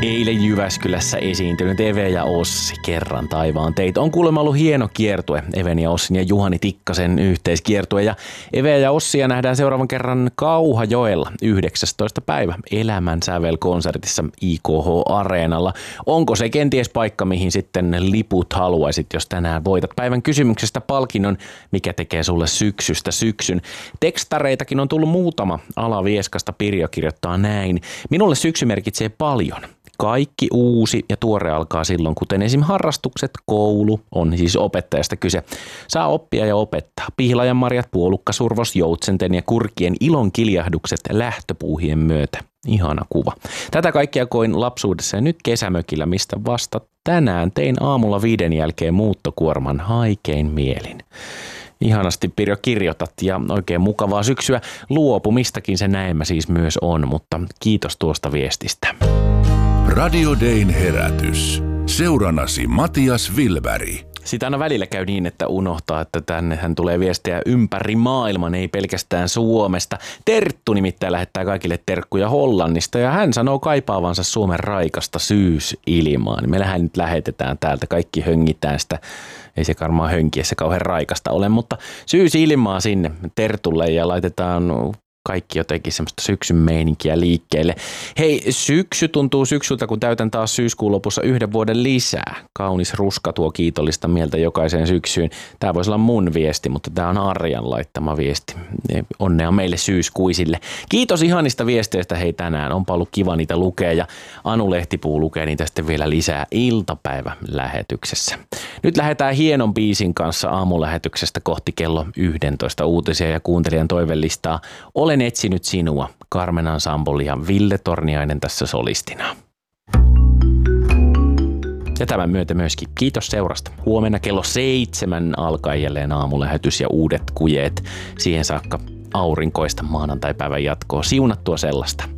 Eilen Jyväskylässä esiintynyt Eve ja Ossi kerran taivaan teitä. On kuulemma ollut hieno kiertue, Even ja Ossin ja Juhani Tikkasen yhteiskiertue. Ja Eve ja Ossia nähdään seuraavan kerran Kauhajoella 19. päivä Elämän sävel-konsertissa IKH-areenalla. Onko se kenties paikka, mihin sitten liput haluaisit, jos tänään voitat päivän kysymyksestä palkinnon, mikä tekee sulle syksystä syksyn? Tekstareitakin on tullut muutama. Alavieskasta Pirjo kirjoittaa näin. Minulle syksy merkitsee paljon. Kaikki uusi ja tuore alkaa silloin, kuten esim. Harrastukset, koulu, on siis opettajasta kyse. Saa oppia ja opettaa. Pihlajanmarjat, puolukkasurvos, joutsenten ja kurkien ilon kiljahdukset lähtöpuuhien myötä. Ihana kuva. Tätä kaikkea koin lapsuudessa ja nyt kesämökillä, mistä vasta tänään tein aamulla 5 jälkeen muuttokuorman haikein mielin. Ihanasti Pirjo kirjoitat ja oikein mukavaa syksyä. Luopumistakin se näemmä siis myös on, mutta kiitos tuosta viestistä. Radio Dayn herätys. Seurannasi Matias Wilberg. Sitä aina välillä käy niin, että unohtaa, että tännehän tulee viestejä ympäri maailman, ei pelkästään Suomesta. Terttu nimittäin lähettää kaikille terkkuja Hollannista ja hän sanoo kaipaavansa Suomen raikasta syysilmaa. Meillähän nyt lähetetään täältä, kaikki höngitään sitä. Ei se varmaan hönkiessä kauhean raikasta ole, mutta syysilmaa sinne Tertulle ja laitetaan kaikki jotenkin semmoista syksyn meininkiä liikkeelle. Hei, syksy tuntuu syksyltä, kun täytän taas syyskuun lopussa 1 vuoden lisää. Kaunis ruska tuo kiitollista mieltä jokaiseen syksyyn. Tämä voisi olla mun viesti, mutta tämä on Arjan laittama viesti. Onnea meille syyskuisille. Kiitos ihanista viesteistä hei tänään. Onpa ollut kiva niitä lukea ja Anu Lehtipuu lukee niitä sitten vielä lisää iltapäivälähetyksessä. Nyt lähdetään hienon biisin kanssa aamulähetyksestä kohti kello 11 uutisia ja kuuntelijan toivelistaa. Olen etsinyt sinua, Carmen Ensemble ja Ville Torniainen tässä solistina. Ja tämän myötä myöskin kiitos seurasta. Huomenna kello 7 alkaa jälleen aamulähetys ja uudet kujeet. Siihen saakka aurinkoista maanantaipäivän jatkoa. Siunattua sellaista.